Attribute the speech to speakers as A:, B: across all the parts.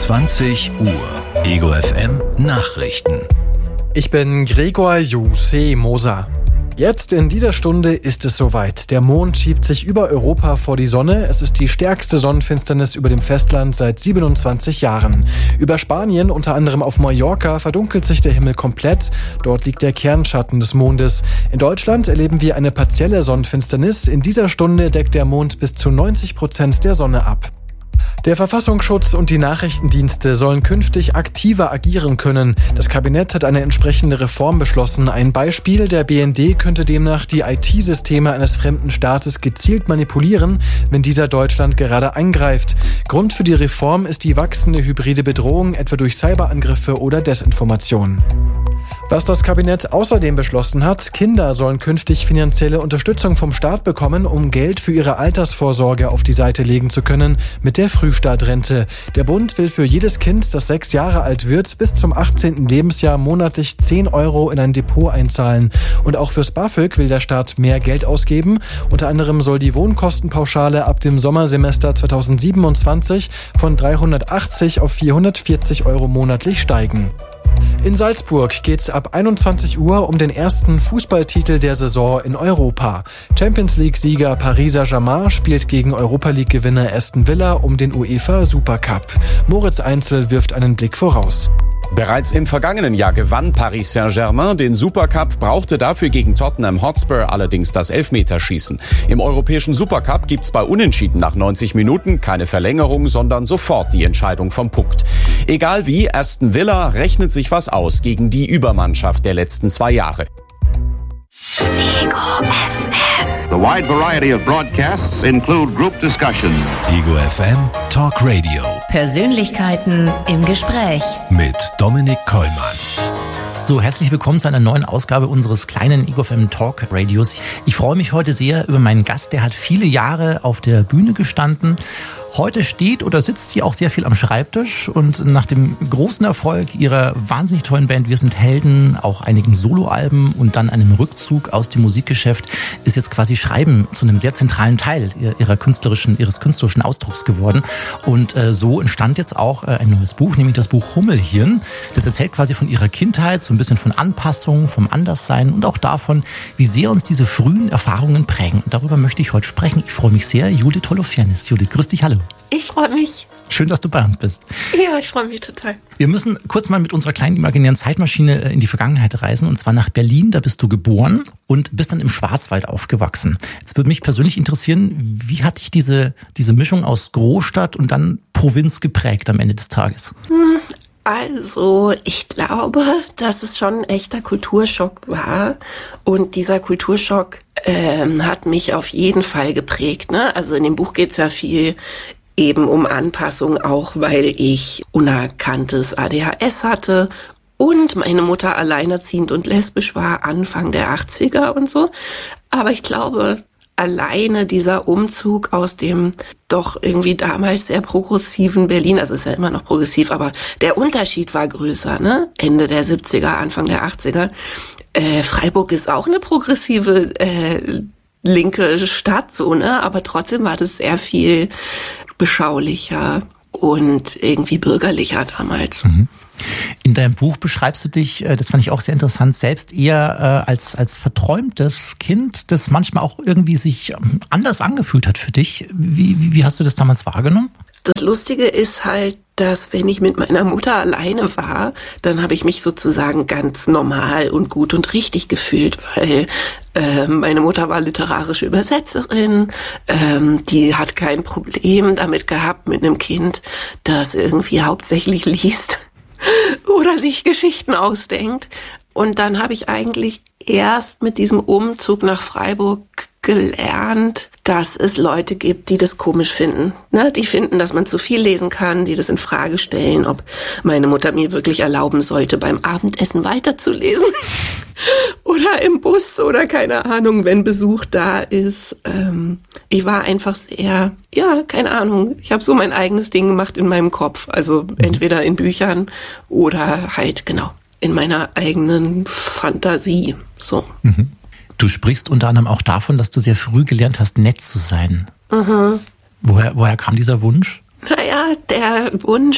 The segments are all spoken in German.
A: 20 Uhr. Ego FM Nachrichten.
B: Ich bin Gregor Jussi Moser. Jetzt in dieser Stunde ist es soweit. Der Mond schiebt sich über Europa vor die Sonne. Es ist die stärkste Sonnenfinsternis über dem Festland seit 27 Jahren. Über Spanien, unter anderem auf Mallorca, verdunkelt sich der Himmel komplett. Dort liegt der Kernschatten des Mondes. In Deutschland erleben wir eine partielle Sonnenfinsternis. In dieser Stunde deckt der Mond bis zu 90% der Sonne ab. Der Verfassungsschutz und die Nachrichtendienste sollen künftig aktiver agieren können. Das Kabinett hat eine entsprechende Reform beschlossen. Ein Beispiel: Der BND könnte demnach die IT-Systeme eines fremden Staates gezielt manipulieren, wenn dieser Deutschland gerade eingreift. Grund für die Reform ist die wachsende hybride Bedrohung, etwa durch Cyberangriffe oder Desinformation. Was das Kabinett außerdem beschlossen hat: Kinder sollen künftig finanzielle Unterstützung vom Staat bekommen, um Geld für ihre Altersvorsorge auf die Seite legen zu können mit der Frühstartrente. Der Bund will für jedes Kind, das 6 Jahre alt wird, bis zum 18. Lebensjahr monatlich 10 Euro in ein Depot einzahlen. Und auch fürs BAföG will der Staat mehr Geld ausgeben. Unter anderem soll die Wohnkostenpauschale ab dem Sommersemester 2027 von 380 auf 440 Euro monatlich steigen. In Salzburg geht's ab 21 Uhr um den ersten Fußballtitel der Saison in Europa. Champions League-Sieger Paris Saint-Germain spielt gegen Europa-League-Gewinner Aston Villa um den UEFA Supercup. Moritz Einzel wirft einen Blick voraus.
C: Bereits im vergangenen Jahr gewann Paris Saint-Germain den Supercup, brauchte dafür gegen Tottenham Hotspur allerdings das Elfmeterschießen. Im europäischen Supercup gibt's bei Unentschieden nach 90 Minuten keine Verlängerung, sondern sofort die Entscheidung vom Punkt. Egal wie, Aston Villa rechnet sich was aus gegen die Übermannschaft der letzten 2 Jahre.
D: Ego FM.
E: The wide variety of broadcasts include group discussion.
A: Ego FM Talk Radio.
D: Persönlichkeiten im Gespräch.
A: Mit Dominik Kollmann.
F: So, herzlich willkommen zu einer neuen Ausgabe unseres kleinen Ego FM Talk Radios. Ich freue mich heute sehr über meinen Gast, der hat viele Jahre auf der Bühne gestanden. Heute steht oder sitzt sie auch sehr viel am Schreibtisch und nach dem großen Erfolg ihrer wahnsinnig tollen Band Wir sind Helden, auch einigen Soloalben und dann einem Rückzug aus dem Musikgeschäft ist jetzt quasi Schreiben zu einem sehr zentralen Teil ihres künstlerischen Ausdrucks geworden. Und so entstand jetzt auch ein neues Buch, nämlich das Buch Hummelhirn. Das erzählt quasi von ihrer Kindheit, so ein bisschen von Anpassung, vom Anderssein und auch davon, wie sehr uns diese frühen Erfahrungen prägen. Und darüber möchte ich heute sprechen. Ich freue mich sehr. Judith Holofernes. Judith, grüß dich, hallo.
G: Ich freue mich.
F: Schön, dass du bei uns bist.
G: Ja, ich freue mich total.
F: Wir müssen kurz mal mit unserer kleinen imaginären Zeitmaschine in die Vergangenheit reisen, und zwar nach Berlin. Da bist du geboren und bist dann im Schwarzwald aufgewachsen. Jetzt würde mich persönlich interessieren, wie hat dich diese Mischung aus Großstadt und dann Provinz geprägt am Ende des Tages?
G: Also, ich glaube, dass es schon ein echter Kulturschock war. Und dieser Kulturschock hat mich auf jeden Fall geprägt, ne? Also in dem Buch geht's ja viel eben um Anpassung, auch weil ich unerkanntes ADHS hatte und meine Mutter alleinerziehend und lesbisch war, Anfang der 80er und so. Aber ich glaube, alleine dieser Umzug aus dem doch irgendwie damals sehr progressiven Berlin, also ist ja immer noch progressiv, aber der Unterschied war größer, ne? Ende der 70er, Anfang der 80er. Freiburg ist auch eine progressive linke Stadt, so, ne? Aber trotzdem war das sehr viel beschaulicher und irgendwie bürgerlicher damals.
F: In deinem Buch beschreibst du dich, das fand ich auch sehr interessant, selbst eher als verträumtes Kind, das manchmal auch irgendwie sich anders angefühlt hat für dich. Wie hast du das damals wahrgenommen?
G: Das Lustige ist halt, dass wenn ich mit meiner Mutter alleine war, dann habe ich mich sozusagen ganz normal und gut und richtig gefühlt, weil meine Mutter war literarische Übersetzerin, die hat kein Problem damit gehabt mit einem Kind, das irgendwie hauptsächlich liest oder sich Geschichten ausdenkt. Und dann habe ich eigentlich erst mit diesem Umzug nach Freiburg gelernt, dass es Leute gibt, die das komisch finden. Ne? Die finden, dass man zu viel lesen kann, die das in Frage stellen, ob meine Mutter mir wirklich erlauben sollte, beim Abendessen weiterzulesen. Oder im Bus oder keine Ahnung, wenn Besuch da ist. Ich war einfach sehr, keine Ahnung, ich habe so mein eigenes Ding gemacht in meinem Kopf. Also entweder in Büchern oder halt, genau, in meiner eigenen Fantasie. So.
F: Du sprichst unter anderem auch davon, dass du sehr früh gelernt hast, nett zu sein. Woher kam dieser Wunsch?
G: Naja, der Wunsch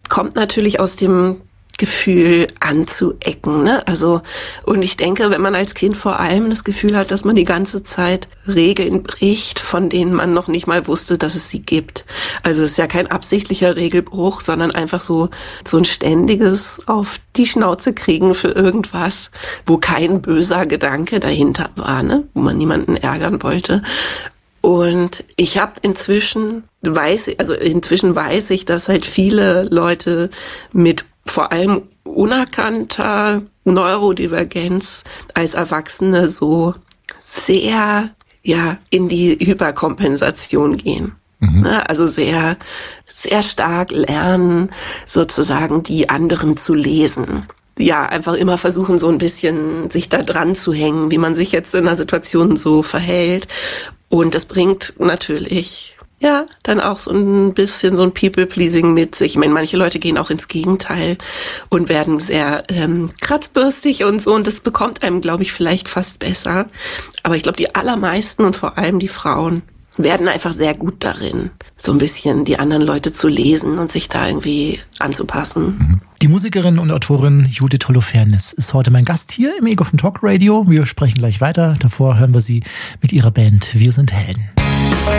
G: kommt natürlich aus dem Gefühl anzuecken, ne? Also, und ich denke, wenn man als Kind vor allem das Gefühl hat, dass man die ganze Zeit Regeln bricht, von denen man noch nicht mal wusste, dass es sie gibt. Also es ist ja kein absichtlicher Regelbruch, sondern einfach so ein ständiges auf die Schnauze kriegen für irgendwas, wo kein böser Gedanke dahinter war, ne? Wo man niemanden ärgern wollte. Und ich habe inzwischen weiß ich, dass halt viele Leute mit vor allem unerkannter Neurodivergenz als Erwachsene so sehr, in die Hyperkompensation gehen. Also sehr, sehr stark lernen, sozusagen die anderen zu lesen. Ja, einfach immer versuchen, so ein bisschen sich da dran zu hängen, wie man sich jetzt in einer Situation so verhält. Und das bringt natürlich dann auch so ein bisschen so ein People-Pleasing mit sich. Ich meine, manche Leute gehen auch ins Gegenteil und werden sehr kratzbürstig und so. Und das bekommt einem, glaube ich, vielleicht fast besser. Aber ich glaube, die allermeisten und vor allem die Frauen werden einfach sehr gut darin, so ein bisschen die anderen Leute zu lesen und sich da irgendwie anzupassen.
F: Die Musikerin und Autorin Judith Holofernes ist heute mein Gast hier im Ego FM Talk Radio. Wir sprechen gleich weiter. Davor hören wir sie mit ihrer Band Wir sind Helden.